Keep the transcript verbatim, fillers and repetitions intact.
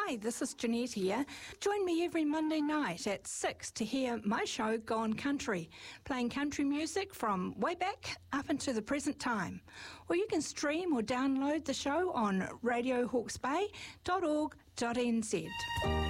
Hi, this is Jeanette here. Join me every Monday night at six to hear my show Gone Country, playing country music from way back up into the present time. Or you can stream or download the show on radio hawke's bay dot org dot n z.